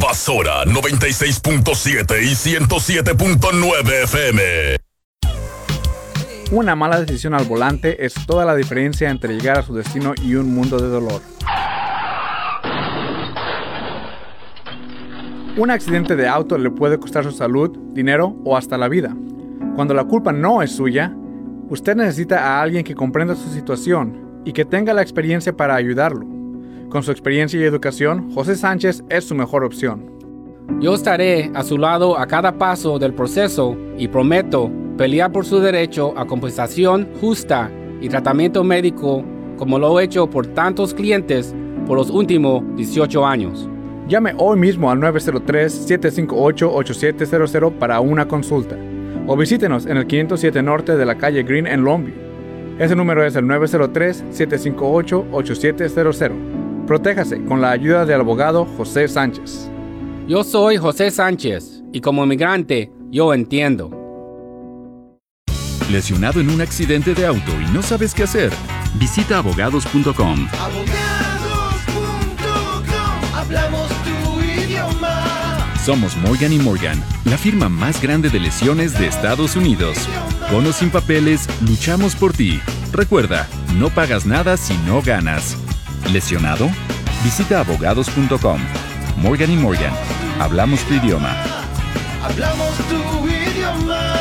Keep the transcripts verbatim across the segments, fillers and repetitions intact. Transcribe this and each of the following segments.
Invasora noventa y seis punto siete y ciento siete punto nueve F M. Una mala decisión al volante es toda la diferencia entre llegar a su destino y un mundo de dolor. Un accidente de auto le puede costar su salud, dinero o hasta la vida. Cuando la culpa no es suya, usted necesita a alguien que comprenda su situación y que tenga la experiencia para ayudarlo. Con su experiencia y educación, José Sánchez es su mejor opción. Yo estaré a su lado a cada paso del proceso y prometo pelear por su derecho a compensación justa y tratamiento médico como lo he hecho por tantos clientes por los últimos dieciocho años. Llame hoy mismo al nueve cero tres, siete cinco ocho, ocho siete cero cero para una consulta o visítenos en el quinientos siete Norte de la calle Green en Longview. Ese número es el nueve cero tres, siete cinco ocho, ocho siete cero cero. Protéjase con la ayuda del abogado José Sánchez. Yo soy José Sánchez y como inmigrante yo entiendo. ¿Lesionado en un accidente de auto y no sabes qué hacer? Visita abogados punto com. abogados punto com. Hablamos tu idioma. Somos Morgan y Morgan, la firma más grande de lesiones de Estados Unidos. Con o sin papeles, luchamos por ti. Recuerda, no pagas nada si no ganas. ¿Lesionado? Visita abogados punto com. Morgan y Morgan. Hablamos tu idioma. Hablamos tu idioma.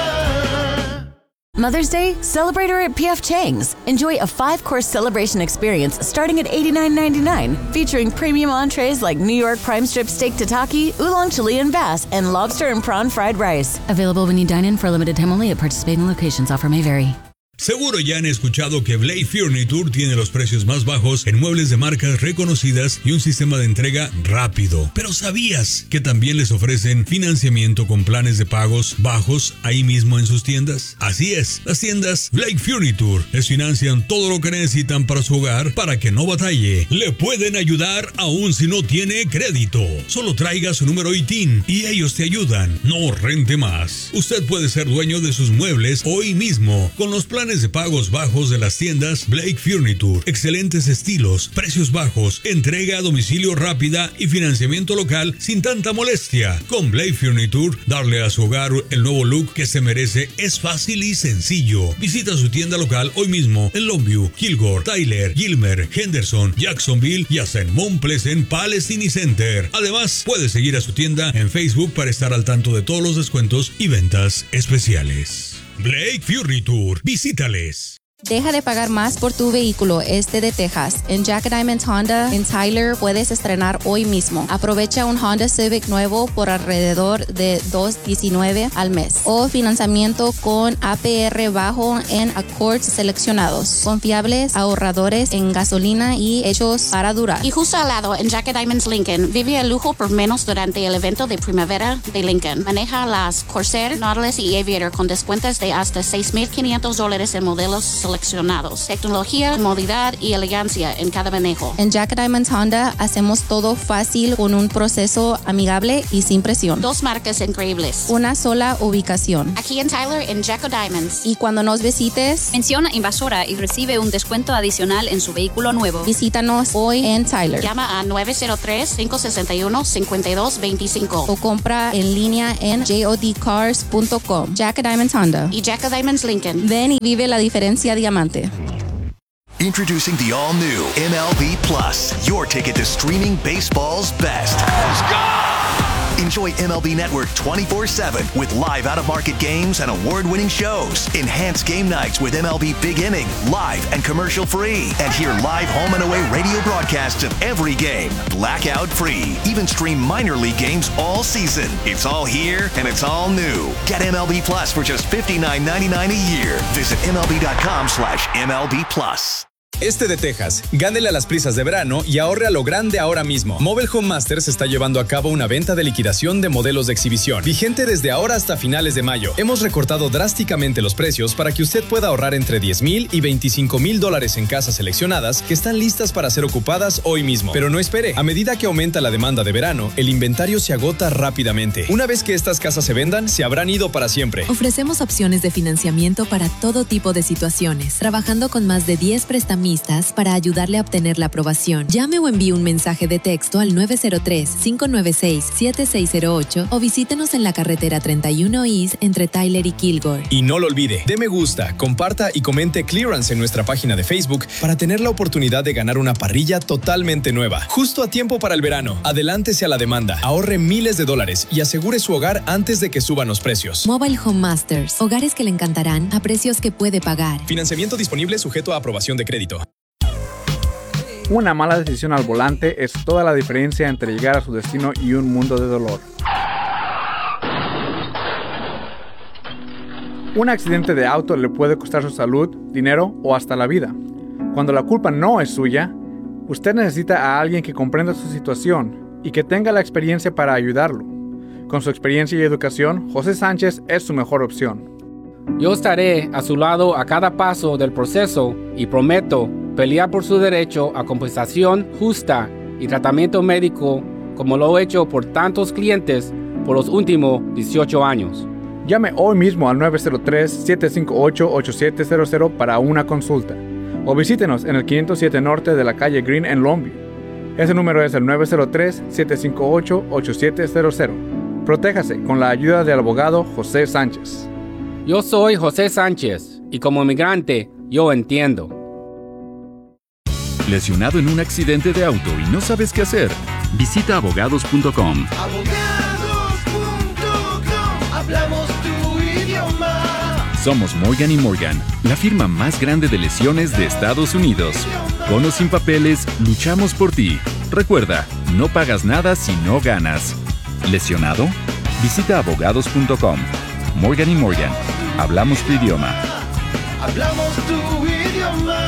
Mother's Day, celebrate her at P F Chang's. Enjoy a five-course celebration experience starting at eighty-nine ninety-nine, featuring premium entrees like New York prime strip steak tataki, oolong Chilean bass, and lobster and prawn fried rice. Available when you dine in for a limited time only at participating locations. Offer may vary. Seguro ya han escuchado que Blake Furniture tiene los precios más bajos en muebles de marcas reconocidas y un sistema de entrega rápido. Pero ¿sabías que también les ofrecen financiamiento con planes de pagos bajos ahí mismo en sus tiendas? Así es, las tiendas Blake Furniture les financian todo lo que necesitan para su hogar para que no batalle. Le pueden ayudar aún si no tiene crédito. Solo traiga su número I T I N y ellos te ayudan. No rente más. Usted puede ser dueño de sus muebles hoy mismo con los planes de pagos bajos de las tiendas Blake Furniture. Excelentes estilos, precios bajos, entrega a domicilio rápida y financiamiento local sin tanta molestia. Con Blake Furniture, darle a su hogar el nuevo look que se merece es fácil y sencillo. Visita su tienda local hoy mismo en Longview, Kilgore, Tyler, Gilmer, Henderson, Jacksonville y hasta en Mount Pleasant Palestine Center. Además, puede seguir a su tienda en Facebook para estar al tanto de todos los descuentos y ventas especiales. Blake Furniture, visítales. Deja de pagar más por tu vehículo este de Texas. En Jack Diamond Honda en Tyler puedes estrenar hoy mismo. Aprovecha un Honda Civic nuevo por alrededor de dos diecinueve al mes. O financiamiento con A P R bajo en Accords seleccionados. Confiables, ahorradores en gasolina y hechos para durar. Y justo al lado, en Jack Diamonds Lincoln, vive el lujo por menos durante el evento de primavera de Lincoln. Maneja las Corsair, Nautilus y Aviator con descuentos de hasta seis mil quinientos dólares en modelos seleccionados. Tecnología, comodidad y elegancia en cada manejo. En Jack Diamonds Honda hacemos todo fácil con un proceso amigable y sin presión. Dos marcas increíbles. Una sola ubicación. Aquí en Tyler, en Jack Diamonds. Y cuando nos visites, menciona Invasora y recibe un descuento adicional en su vehículo nuevo. Visítanos hoy en Tyler. Llama a nueve cero tres, cinco seis uno, cinco dos dos cinco. O compra en línea en jod cars punto com. Jack Diamonds Honda. Y Jack Diamonds Lincoln. Ven y vive la diferencia diamante. Introducing the all-new M L B Plus, your ticket to streaming baseball's best. Let's go! Enjoy M L B Network twenty-four seven with live out-of-market games and award-winning shows. Enhance game nights with M L B Big Inning, live and commercial-free. And hear live home and away radio broadcasts of every game, blackout-free. Even stream minor league games all season. It's all here and it's all new. Get M L B Plus for just fifty-nine ninety-nine a year. Visit MLB.com slash MLB Plus. Este de Texas, gánele a las prisas de verano y ahorre a lo grande ahora mismo. Mobile Home Masters está llevando a cabo una venta de liquidación de modelos de exhibición, vigente desde ahora hasta finales de mayo. Hemos recortado drásticamente los precios para que usted pueda ahorrar entre diez mil y veinticinco mil dólares en casas seleccionadas que están listas para ser ocupadas hoy mismo. Pero no espere, a medida que aumenta la demanda de verano, el inventario se agota rápidamente. Una vez que estas casas se vendan, se habrán ido para siempre. Ofrecemos opciones de financiamiento para todo tipo de situaciones, trabajando con más de diez prestamistas prestamistas para ayudarle a obtener la aprobación. Llame o envíe un mensaje de texto al nueve cero tres, cinco nueve seis, siete seis cero ocho o visítenos en la carretera treinta y uno East entre Tyler y Kilgore. Y no lo olvide, dé me gusta, comparta y comente Clearance en nuestra página de Facebook para tener la oportunidad de ganar una parrilla totalmente nueva. Justo a tiempo para el verano. Adelántese a la demanda, ahorre miles de dólares y asegure su hogar antes de que suban los precios. Mobile Home Masters. Hogares que le encantarán a precios que puede pagar. Financiamiento disponible sujeto a aprobación de crédito. Una mala decisión al volante es toda la diferencia entre llegar a su destino y un mundo de dolor. Un accidente de auto le puede costar su salud, dinero o hasta la vida. Cuando la culpa no es suya, usted necesita a alguien que comprenda su situación y que tenga la experiencia para ayudarlo. Con su experiencia y educación, José Sánchez es su mejor opción. Yo estaré a su lado a cada paso del proceso y prometo pelear por su derecho a compensación justa y tratamiento médico como lo he hecho por tantos clientes por los últimos dieciocho años. Llame hoy mismo al nueve cero tres, siete cinco ocho, ocho siete cero cero para una consulta o visítenos en el quinientos siete Norte de la calle Green en Longview. Ese número es el nueve cero tres, siete cinco ocho, ocho siete cero cero. Protéjase con la ayuda del abogado José Sánchez. Yo soy José Sánchez y como inmigrante yo entiendo. ¿Lesionado en un accidente de auto y no sabes qué hacer? Visita abogados punto com. Abogados punto com. Hablamos tu idioma. Somos Morgan y Morgan, la firma más grande de lesiones de Estados Unidos. Con o sin papeles, luchamos por ti. Recuerda, no pagas nada si no ganas. ¿Lesionado? Visita abogados punto com. Morgan y Morgan, hablamos tu idioma. Hablamos tu idioma.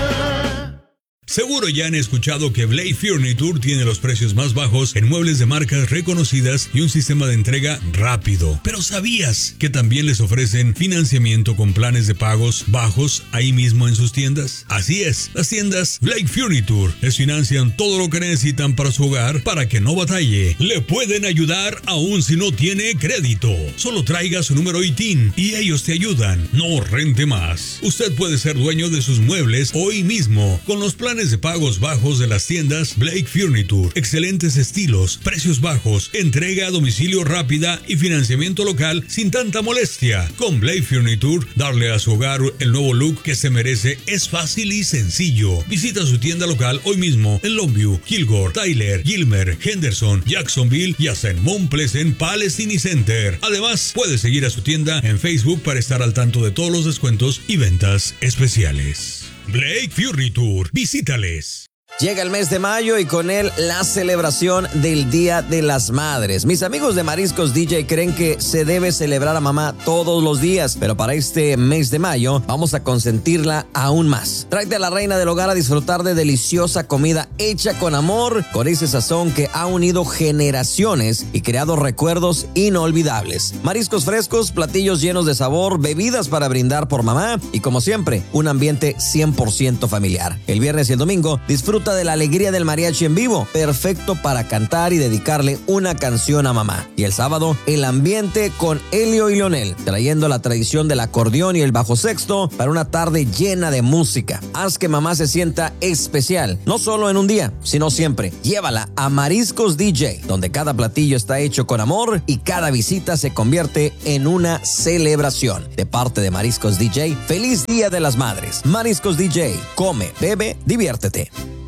Seguro ya han escuchado que Blake Furniture tiene los precios más bajos en muebles de marcas reconocidas y un sistema de entrega rápido. Pero ¿sabías que también les ofrecen financiamiento con planes de pagos bajos ahí mismo en sus tiendas? Así es, las tiendas Blake Furniture les financian todo lo que necesitan para su hogar para que no batalle. Le pueden ayudar aún si no tiene crédito. Solo traiga su número I T I N y ellos te ayudan. No rente más. Usted puede ser dueño de sus muebles hoy mismo con los planes de pagos bajos de las tiendas Blake Furniture. Excelentes estilos, precios bajos, entrega a domicilio rápida y financiamiento local sin tanta molestia. Con Blake Furniture, darle a su hogar el nuevo look que se merece es fácil y sencillo. Visita su tienda local hoy mismo en Longview, Kilgore, Tyler, Gilmer, Henderson, Jacksonville y hasta en Mount Pleasant Palestine Center. Además, puede seguir a su tienda en Facebook para estar al tanto de todos los descuentos y ventas especiales. Blake Furniture, visítales. Llega el mes de mayo y con él la celebración del Día de las Madres. Mis amigos de Mariscos D J creen que se debe celebrar a mamá todos los días, pero para este mes de mayo vamos a consentirla aún más. Tráete a la reina del hogar a disfrutar de deliciosa comida hecha con amor, con ese sazón que ha unido generaciones y creado recuerdos inolvidables. Mariscos frescos, platillos llenos de sabor, bebidas para brindar por mamá y, como siempre, un ambiente cien por ciento familiar. El viernes y el domingo disfruta de la alegría del mariachi en vivo, perfecto para cantar y dedicarle una canción a mamá. Y el sábado, el ambiente con Elio y Leonel, trayendo la tradición del acordeón y el bajo sexto para una tarde llena de música. Haz que mamá se sienta especial, no solo en un día, sino siempre. Llévala a Mariscos D J, donde cada platillo está hecho con amor y cada visita se convierte en una celebración. De parte de Mariscos D J, feliz Día de las Madres. Mariscos D J, come, bebe, diviértete.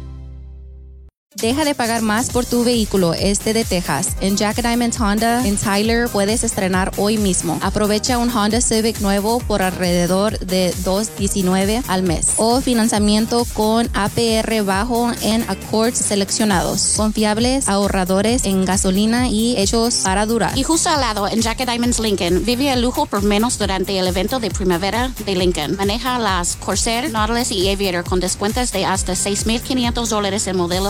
Deja de pagar más por tu vehículo este de Texas. En Jack Diamond Honda, en Tyler, puedes estrenar hoy mismo. Aprovecha un Honda Civic nuevo por alrededor de dos diecinueve al mes. O financiamiento con A P R bajo en Accords seleccionados. Confiables, ahorradores en gasolina y hechos para durar. Y justo al lado, en Jack Diamonds Lincoln, vive el lujo por menos durante el evento de primavera de Lincoln. Maneja las Corsair, Nautilus y Aviator con descuentos de hasta seis mil quinientos dólares en modelos seleccionados.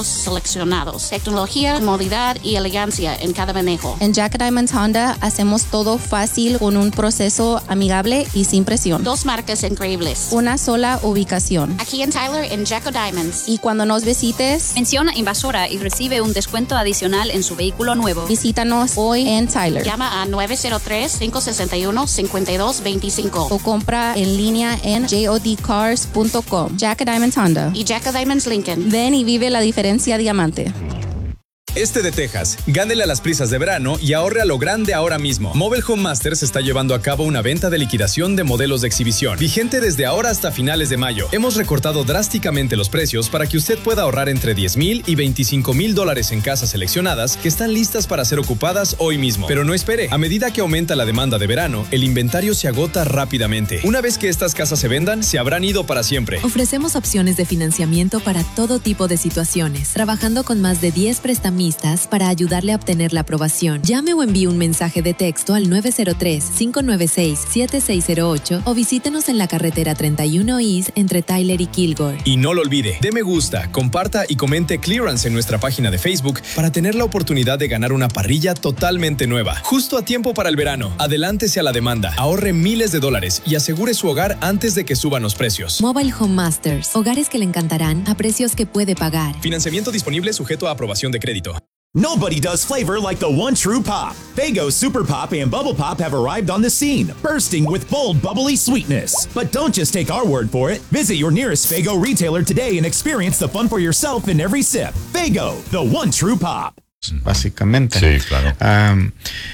seleccionados. Tecnología, comodidad y elegancia en cada manejo. En Jack Diamond Honda hacemos todo fácil con un proceso amigable y sin presión. Dos marcas increíbles. Una sola ubicación. Aquí en Tyler, en Jacko Diamonds. Y cuando nos visites, menciona Invasora y recibe un descuento adicional en su vehículo nuevo. Visítanos hoy en Tyler. Llama a nueve cero tres, cinco seis uno, cinco dos dos cinco. O compra en línea en jod cars punto com. Jack Diamond Honda. Y Jacko Diamonds Lincoln. Ven y vive la diferencia diamante. Este de Texas, gánele a las prisas de verano y ahorre a lo grande ahora mismo. Mobile Home Masters está llevando a cabo una venta de liquidación de modelos de exhibición, vigente desde ahora hasta finales de mayo. Hemos recortado drásticamente los precios para que usted pueda ahorrar entre diez mil y veinticinco mil dólares en casas seleccionadas que están listas para ser ocupadas hoy mismo. Pero no espere, a medida que aumenta la demanda de verano, el inventario se agota rápidamente. Una vez que estas casas se vendan, se habrán ido para siempre. Ofrecemos opciones de financiamiento para todo tipo de situaciones, trabajando con más de diez prestamistas para ayudarle a obtener la aprobación. Llame o envíe un mensaje de texto al nueve cero tres, cinco nueve seis, siete seis cero ocho o visítenos en la carretera treinta y uno East entre Tyler y Kilgore. Y no lo olvide, dé me gusta, comparta y comente Clearance en nuestra página de Facebook para tener la oportunidad de ganar una parrilla totalmente nueva, justo a tiempo para el verano. Adelántese a la demanda, ahorre miles de dólares y asegure su hogar antes de que suban los precios. Mobile Home Masters, hogares que le encantarán a precios que puede pagar. Financiamiento disponible sujeto a aprobación de crédito. Nobody does flavor like the one true pop. Faygo Super Pop and Bubble Pop have arrived on the scene, bursting with bold, bubbly sweetness. But don't just take our word for it. Visit your nearest Faygo retailer today and experience the fun for yourself in every sip. Faygo, the one true pop. Básicamente. Sí, claro. Um,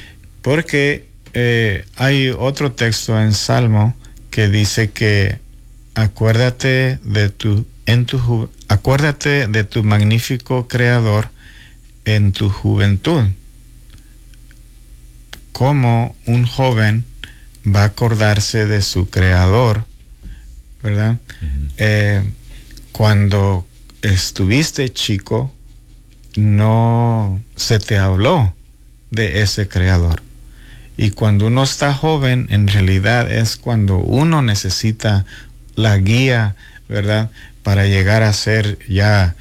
porque eh, hay otro texto en Salmo que dice que acuérdate de tu, en tu, acuérdate de tu magnífico Creador en tu juventud. ¿Cómo un joven va a acordarse de su creador, verdad? Uh-huh. Eh, cuando estuviste chico, no se te habló de ese creador. Y cuando uno está joven, en realidad es cuando uno necesita la guía, ¿verdad? Para llegar a ser ya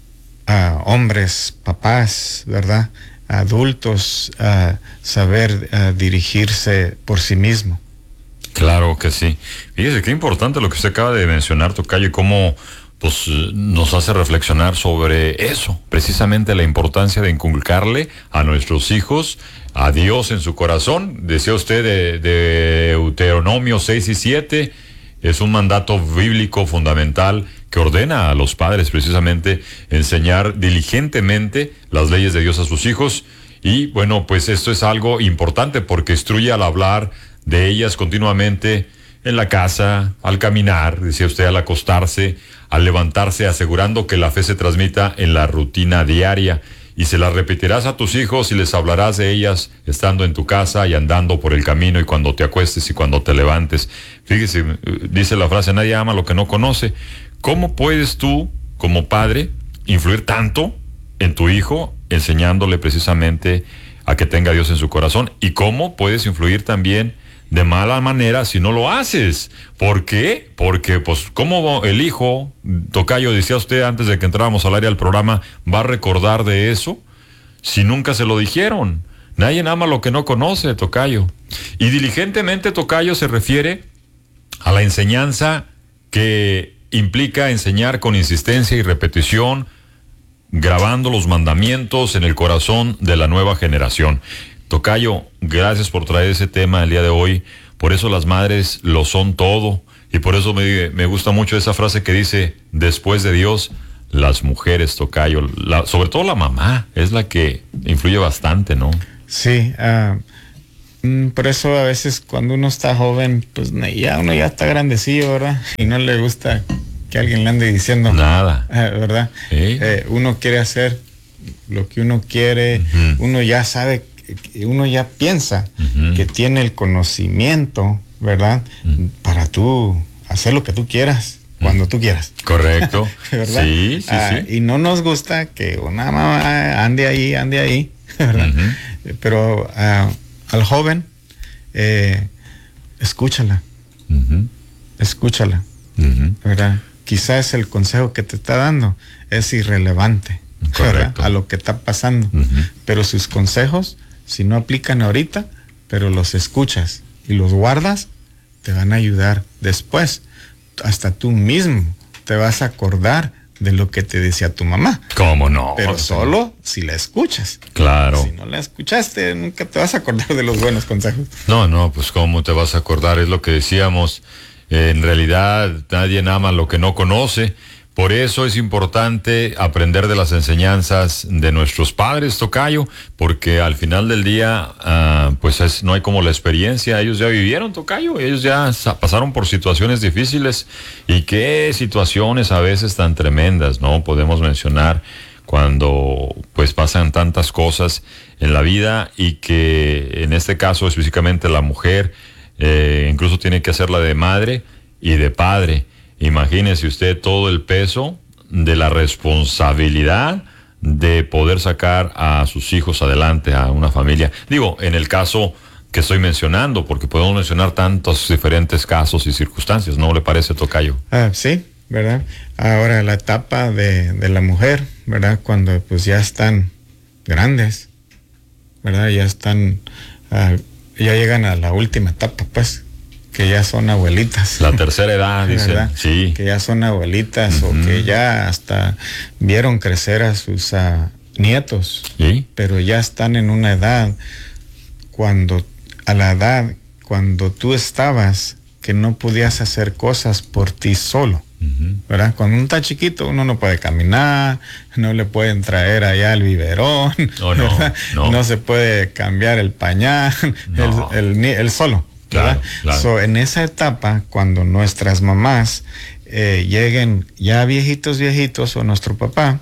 Uh, hombres, papás, ¿verdad? Adultos, uh, saber uh, dirigirse por sí mismo. Claro que sí. Fíjese qué importante lo que usted acaba de mencionar, tocayo, y cómo pues, nos hace reflexionar sobre eso, precisamente la importancia de inculcarle a nuestros hijos a Dios en su corazón. Decía usted de, de Deuteronomio seis y siete, es un mandato bíblico fundamental que ordena a los padres precisamente enseñar diligentemente las leyes de Dios a sus hijos. Y bueno, pues esto es algo importante porque instruye al hablar de ellas continuamente en la casa, al caminar, decía usted, al acostarse, al levantarse, asegurando que la fe se transmita en la rutina diaria. Y se las repetirás a tus hijos y les hablarás de ellas estando en tu casa y andando por el camino y cuando te acuestes y cuando te levantes. Fíjese, dice la frase, nadie ama lo que no conoce. ¿Cómo puedes tú, como padre, influir tanto en tu hijo, enseñándole precisamente a que tenga a Dios en su corazón? ¿Y cómo puedes influir también de mala manera si no lo haces? ¿Por qué? Porque, pues, ¿cómo el hijo, tocayo, decía usted antes de que entráramos al área del programa, va a recordar de eso si nunca se lo dijeron? Nadie ama lo que no conoce, tocayo. Y diligentemente, tocayo, se refiere a la enseñanza que implica enseñar con insistencia y repetición, grabando los mandamientos en el corazón de la nueva generación. Tocayo, gracias por traer ese tema el día de hoy. Por eso las madres lo son todo. Y por eso me, me gusta mucho esa frase que dice, después de Dios, las mujeres, tocayo. La, sobre todo la mamá, es la que influye bastante, ¿no? Sí, uh, por eso a veces cuando uno está joven, pues ya uno ya está grandecillo, ¿verdad? Y no le gusta que alguien le ande diciendo nada, uh, ¿verdad? ¿Sí? Eh, uno quiere hacer lo que uno quiere, uh-huh. Uno ya sabe, uno ya piensa uh-huh. que tiene el conocimiento, ¿verdad? Uh-huh. Para tú hacer lo que tú quieras, uh-huh. cuando tú quieras. Correcto. ¿Verdad? Sí, sí, uh, sí. Y no nos gusta que una mamá ande ahí, ande ahí, ¿verdad? Uh-huh. Pero uh, al joven, eh, escúchala, uh-huh. escúchala, uh-huh. ¿verdad? Quizás el consejo que te está dando es irrelevante, ¿verdad? A lo que está pasando. Uh-huh. Pero sus consejos, si no aplican ahorita, pero los escuchas y los guardas, te van a ayudar después. Hasta tú mismo te vas a acordar de lo que te decía tu mamá. ¿Cómo no? Pero solo si la escuchas. Claro. Si no la escuchaste, nunca te vas a acordar de los buenos consejos. No, no, pues cómo te vas a acordar, es lo que decíamos. Eh, en realidad nadie ama lo que no conoce. Por eso es importante aprender de las enseñanzas de nuestros padres, tocayo, porque al final del día, uh, pues es, no hay como la experiencia. Ellos ya vivieron, tocayo, ellos ya pasaron por situaciones difíciles, y qué situaciones a veces tan tremendas, ¿no? Podemos mencionar cuando pues pasan tantas cosas en la vida, y que en este caso específicamente la mujer eh, incluso tiene que hacerla de madre y de padre. Imagínese usted todo el peso de la responsabilidad de poder sacar a sus hijos adelante, a una familia. Digo, en el caso que estoy mencionando, porque podemos mencionar tantos diferentes casos y circunstancias, ¿no le parece, tocayo? Ah, sí, ¿verdad? Ahora la etapa de, de la mujer, ¿verdad? Cuando pues ya están grandes, ¿verdad? Ya están, uh, ya llegan a la última etapa, pues, que ya son abuelitas. La tercera edad, dicen. Sí. Que ya son abuelitas, uh-huh. o que ya hasta vieron crecer a sus uh, nietos. ¿Sí? Pero ya están en una edad, cuando, a la edad, cuando tú estabas, que no podías hacer cosas por ti solo. Uh-huh. ¿Verdad? Cuando uno está chiquito, uno no puede caminar, no le pueden traer allá el biberón, oh, no, no. no se puede cambiar el pañal, no. el, el, el solo. Claro, claro. So, en esa etapa, cuando nuestras mamás eh, lleguen ya viejitos, viejitos, o nuestro papá,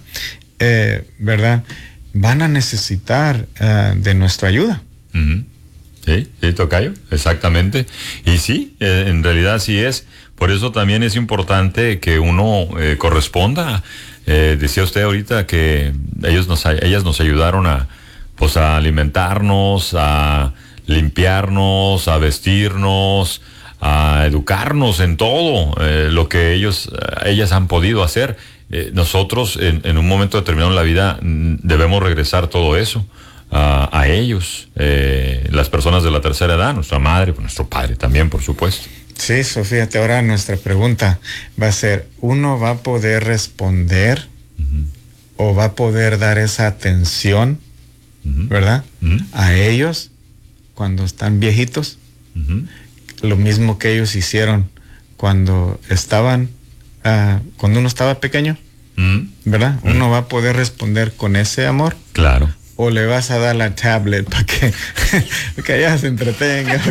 eh, ¿verdad? Van a necesitar uh, de nuestra ayuda. Uh-huh. Sí, sí, tocayo, exactamente. Y sí, eh, en realidad sí es. Por eso también es importante que uno eh, corresponda. Eh, decía usted ahorita que ellos nos, ellas nos ayudaron a, pues, a alimentarnos, a limpiarnos, a vestirnos, a educarnos en todo eh, lo que ellos, ellas han podido hacer. Eh, nosotros en, en un momento determinado en la vida debemos regresar todo eso a, a ellos, eh, las personas de la tercera edad, nuestra madre, nuestro padre también, por supuesto. Sí, so, fíjate, ahora nuestra pregunta va a ser, ¿uno va a poder responder uh-huh. o va a poder dar esa atención, uh-huh. ¿verdad? Uh-huh. a ellos cuando están viejitos? Uh-huh. Lo mismo que ellos hicieron cuando estaban, uh, cuando uno estaba pequeño, uh-huh. ¿verdad? Uh-huh. Uno va a poder responder con ese amor. Claro. O le vas a dar la tablet para que, que ella se entretenga.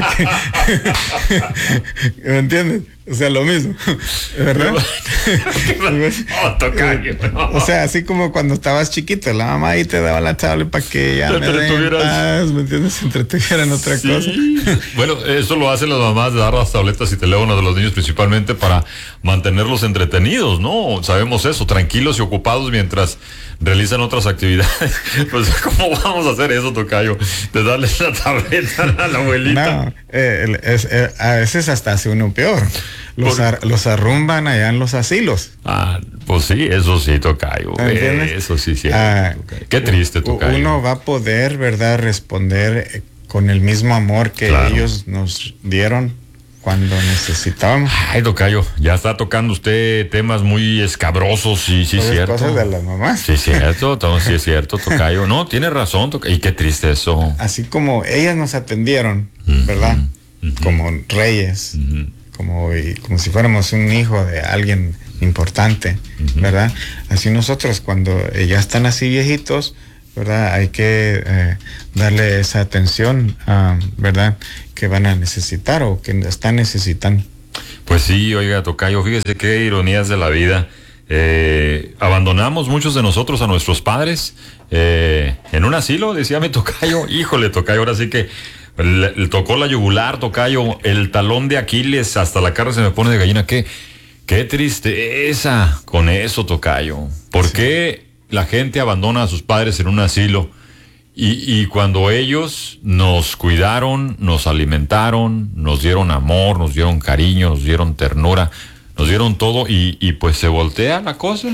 Que, ¿me entiendes? O sea, lo mismo, ¿verdad? Oh, tocayo, no. O sea, así como cuando estabas chiquito, la mamá ahí te daba la tablet para que ya me den paz, ¿me entiendes? Se entretuvieran otra sí. cosa. Bueno, eso lo hacen las mamás, de dar las tabletas y teléfonos de los niños principalmente para mantenerlos entretenidos, ¿no? Sabemos eso, tranquilos y ocupados mientras realizan otras actividades. Pues, ¿cómo vamos a hacer eso, tocayo? De darle la tableta a la abuelita. No, eh, es, eh, a veces hasta hace uno peor. Los, ar, los arrumban allá en los asilos. Ah, pues sí, eso sí, tocayo. Eh, eso sí, sí. Ah, qué triste, tocayo. Uno va a poder, ¿verdad?, responder con el mismo amor que claro. ellos nos dieron cuando necesitábamos. Ay, tocayo, ya está tocando usted temas muy escabrosos, y sí, pues cierto. Cosas de las mamás. Sí, cierto, todo, sí es cierto, tocayo. No, tiene razón, tocayo. Y qué triste eso. Así como ellas nos atendieron, uh-huh, ¿verdad? Uh-huh. Como reyes. Uh-huh. Como, como si fuéramos un hijo de alguien importante, uh-huh. ¿verdad? Así nosotros, cuando ya están así viejitos, ¿verdad? Hay que eh, darle esa atención, uh, ¿verdad? Que van a necesitar o que están necesitando. Pues sí, oiga, tocayo, fíjese qué ironías de la vida. Eh, abandonamos muchos de nosotros a nuestros padres eh, en un asilo, decía mi tocayo. Híjole, tocayo, ahora sí que Le, le tocó la yugular, tocayo, el talón de Aquiles, hasta la carne se me pone de gallina. Qué, qué tristeza con eso, tocayo. ¿Por sí. qué la gente abandona a sus padres en un asilo? Y, y cuando ellos nos cuidaron, nos alimentaron, nos dieron amor, nos dieron cariño, nos dieron ternura, nos dieron todo, y, y pues se voltea la cosa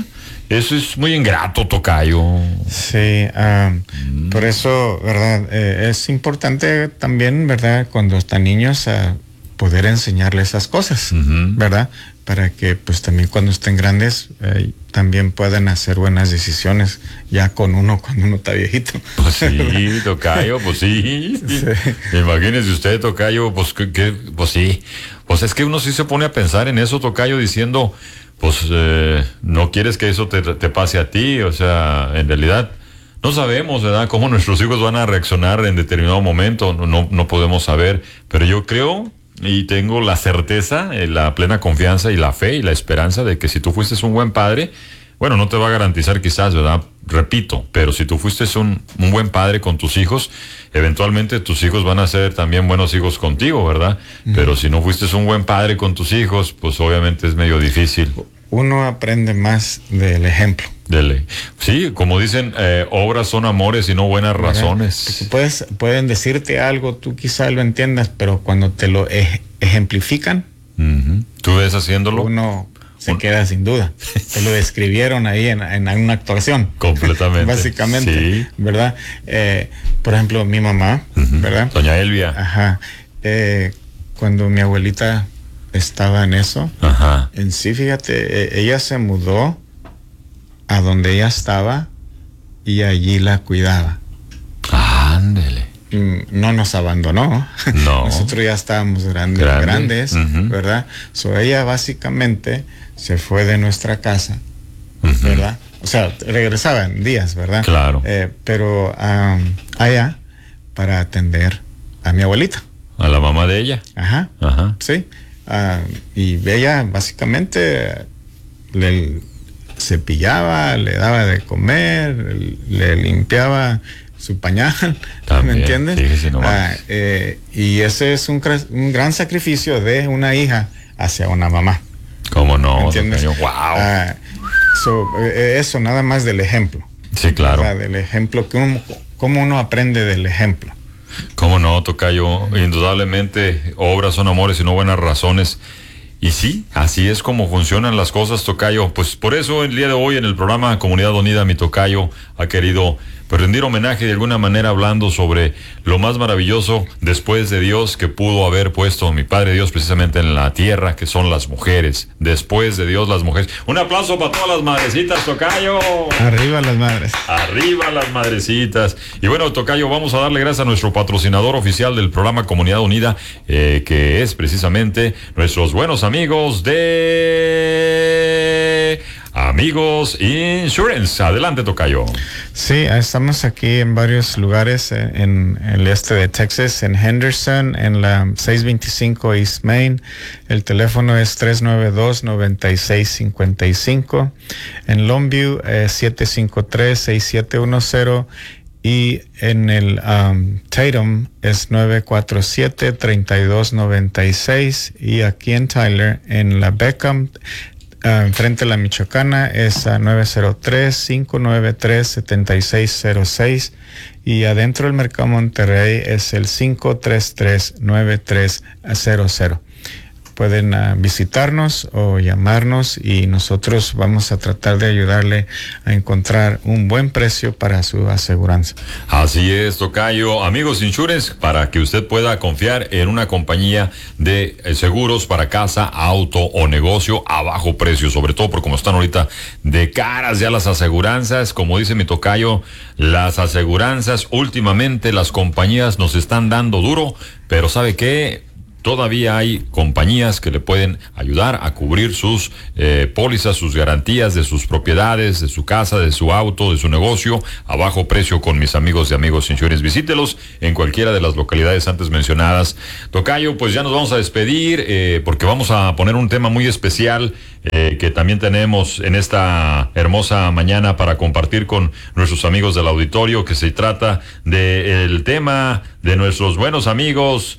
Eso es muy ingrato, tocayo. Sí, um, mm. por eso, ¿verdad? Eh, es importante también, ¿verdad? Cuando están niños, uh, poder enseñarle esas cosas, uh-huh. ¿verdad? Para que pues también cuando estén grandes eh, también puedan hacer buenas decisiones ya con uno cuando uno está viejito. Pues sí, tocayo, pues sí. sí. Imagínese usted, tocayo, pues que, que pues sí. Pues es que uno sí se pone a pensar en eso, tocayo, diciendo, pues eh, no quieres que eso te, te pase a ti, o sea, en realidad no sabemos, ¿verdad?, cómo nuestros hijos van a reaccionar en determinado momento, no, no, no podemos saber, pero yo creo y tengo la certeza, la plena confianza y la fe y la esperanza de que si tú fuiste un buen padre, bueno, no te va a garantizar quizás, ¿verdad?, repito, pero si tú fuiste un, un buen padre con tus hijos, eventualmente tus hijos van a ser también buenos hijos contigo, ¿verdad? Mm. Pero si no fuiste un buen padre con tus hijos, pues obviamente es medio difícil. Uno aprende más del ejemplo. Dele. Sí, como dicen, eh, obras son amores y no buenas razones. Puedes, pueden decirte algo, tú quizá lo entiendas, pero cuando te lo ej- ejemplifican, uh-huh. tú ves haciéndolo, uno se Un... queda sin duda. Te lo describieron ahí en, en una actuación. Completamente. Básicamente, sí. ¿verdad? Eh, por ejemplo, mi mamá, uh-huh. ¿verdad? Doña Elvia. Ajá. Eh, cuando mi abuelita estaba en eso, ajá. en sí, fíjate, ella se mudó a donde ella estaba y allí la cuidaba. Ándele. No nos abandonó. No. Nosotros ya estábamos grandes, Grande. grandes, uh-huh. ¿verdad? So ella básicamente se fue de nuestra casa, uh-huh. ¿verdad? O sea, regresaba en días, ¿verdad? Claro. Eh, pero um, allá para atender a mi abuelita. A la mamá de ella. Ajá. Ajá. Sí. Uh, y ella básicamente le cepillaba, le daba de comer, le limpiaba su pañal, también, ¿me entiendes? Sí, sí, no uh, eh, y ese es un, un gran sacrificio de una hija hacia una mamá. ¿Cómo no? ¿Me entiendes? Wow. Uh, so, eh, eso nada más del ejemplo. Sí, claro. ¿Verdad? Del ejemplo, que uno, cómo uno aprende del ejemplo. ¿Cómo no, tocayo? Indudablemente, obras son amores y no buenas razones. Y sí, así es como funcionan las cosas, tocayo. Pues por eso el día de hoy en el programa Comunidad Unida, mi tocayo ha querido pues, rendir homenaje de alguna manera hablando sobre lo más maravilloso después de Dios que pudo haber puesto mi Padre Dios precisamente en la tierra, que son las mujeres. Después de Dios, las mujeres. Un aplauso para todas las madrecitas, tocayo. Arriba las madres. Arriba las madrecitas. Y bueno, tocayo, vamos a darle gracias a nuestro patrocinador oficial del programa Comunidad Unida, eh, que es precisamente nuestros buenos amigos de Amigos Insurance. Adelante, tocayo. Sí, estamos aquí en varios lugares en, en el este de Texas, en Henderson, en la seiscientos veinticinco East Main. El teléfono es tres nueve dos, nueve seis cinco cinco. En Longview, eh, siete cinco tres, seis siete uno cero. Y en el um, Tatum es nueve cuatro siete, tres dos nueve seis. Y aquí en Tyler, en la Beckham, Uh, enfrente de la Michoacana, es a nueve cero tres, cinco nueve tres, siete seis cero seis. Y adentro del Mercado Monterrey es el cinco tres tres, nueve tres cero cero. Pueden uh, visitarnos o llamarnos y nosotros vamos a tratar de ayudarle a encontrar un buen precio para su aseguranza. Así es, tocayo. Amigos Insurance, para que usted pueda confiar en una compañía de eh, seguros para casa, auto o negocio a bajo precio, sobre todo por como están ahorita de caras ya las aseguranzas. Como dice mi tocayo, las aseguranzas últimamente las compañías nos están dando duro, pero ¿sabe qué? Todavía hay compañías que le pueden ayudar a cubrir sus eh, pólizas, sus garantías de sus propiedades, de su casa, de su auto, de su negocio, a bajo precio con mis amigos de Amigos Insurance. Visítelos en cualquiera de las localidades antes mencionadas. Tocayo, pues ya nos vamos a despedir eh, porque vamos a poner un tema muy especial eh, que también tenemos en esta hermosa mañana para compartir con nuestros amigos del auditorio, que se trata del tema de nuestros buenos amigos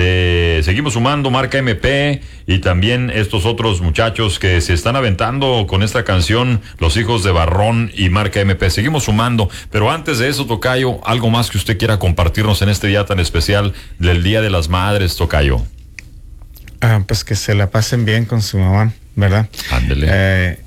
de Seguimos Sumando, marca M P, y también estos otros muchachos que se están aventando con esta canción, Los Hijos de Barrón y marca M P. Seguimos sumando, pero antes de eso, tocayo, algo más que usted quiera compartirnos en este día tan especial del Día de las Madres, tocayo. Ah, pues que se la pasen bien con su mamá, ¿verdad? Ándele. Eh,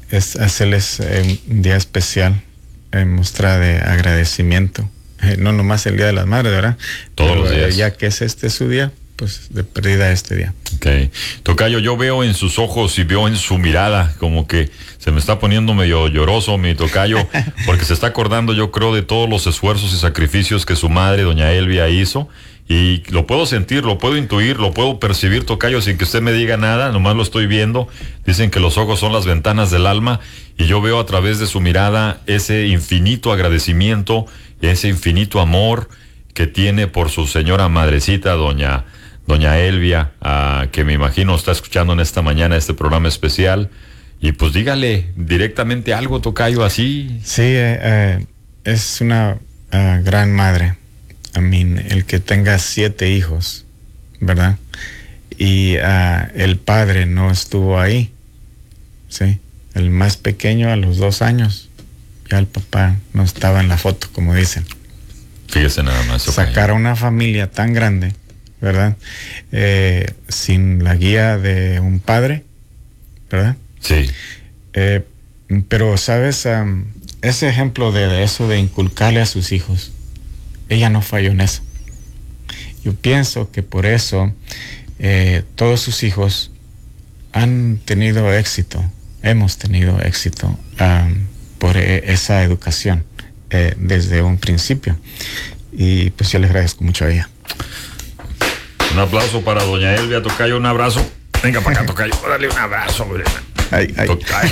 es hacerles eh, un día especial, eh, muestra de agradecimiento. Eh, no nomás el Día de las Madres, ¿verdad? Todos Pero, los días. eh, ya que es este su día, pues de perdida este día. Ok. Tocayo, yo veo en sus ojos y veo en su mirada como que se me está poniendo medio lloroso mi tocayo, porque se está acordando, yo creo, de todos los esfuerzos y sacrificios que su madre, doña Elvia, hizo. Y lo puedo sentir, lo puedo intuir, lo puedo percibir, tocayo, sin que usted me diga nada, nomás lo estoy viendo. Dicen que los ojos son las ventanas del alma, y yo veo a través de su mirada ese infinito agradecimiento, ese infinito amor que tiene por su señora madrecita, doña Doña Elvia, uh, que me imagino está escuchando en esta mañana este programa especial. Y pues dígale directamente algo, tocayo, así. Sí, eh, eh, es una uh, gran madre. I mean, el que tenga siete hijos, ¿verdad? Y uh, el padre no estuvo ahí, ¿sí? El más pequeño a los dos años. Ya el papá no estaba en la foto, como dicen. Fíjese nada más. Okay. Sacar a una familia tan grande, ¿verdad? Eh, sin la guía de un padre, ¿verdad? Sí. Eh, pero, ¿sabes? Um, ese ejemplo de, de eso de inculcarle a sus hijos, ella no falló en eso. Yo pienso que por eso eh, todos sus hijos han tenido éxito, hemos tenido éxito um, por eh, esa educación eh, desde un principio. Y pues yo les agradezco mucho a ella. Un aplauso para doña Elvia, tocayo, un abrazo. Venga para acá, tocayo, dale un abrazo, hombre. Ay, ay. Tocayo.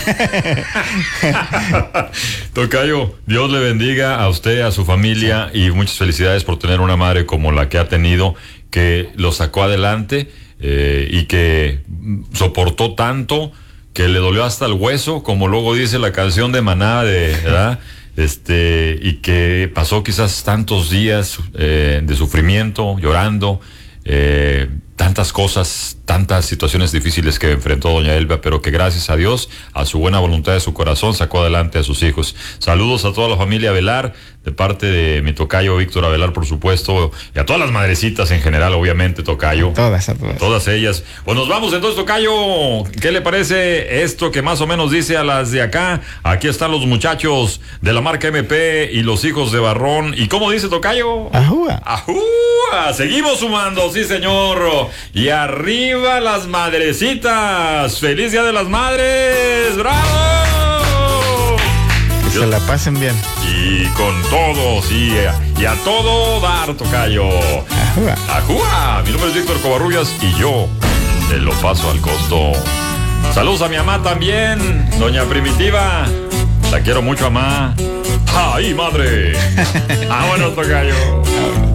Tocayo, Dios le bendiga a usted, a su familia, y muchas felicidades por tener una madre como la que ha tenido, que lo sacó adelante eh, y que soportó tanto, que le dolió hasta el hueso, como luego dice la canción de Maná, de, ¿verdad? Este, y que pasó quizás tantos días eh, de sufrimiento, llorando, eh, tantas cosas, tantas situaciones difíciles que enfrentó doña Elvia, pero que gracias a Dios, a su buena voluntad de su corazón, sacó adelante a sus hijos. Saludos a toda la familia Avelar, de parte de mi tocayo Víctor Avelar, por supuesto, y a todas las madrecitas en general, obviamente, tocayo. Todas, a todas. Todas ellas. Pues nos vamos entonces, tocayo. ¿Qué le parece esto que más o menos dice a las de acá? Aquí están los muchachos de la marca M P y los hijos de Barrón. ¿Y cómo dice, tocayo? Ajúa. Ajúa. Seguimos sumando, sí, señor. Y arriba las madrecitas. ¡Feliz Día de las Madres! ¡Bravo! Que se la pasen bien. Y con todo, sí, y a todo dar, tocayo. Ajúa. Ajúa. Mi nombre es Víctor Covarrubias y yo te lo paso al costo. Saludos a mi mamá también, doña Primitiva. La quiero mucho, mamá. ¡Ay, madre! ¡Ah, bueno, tocayo!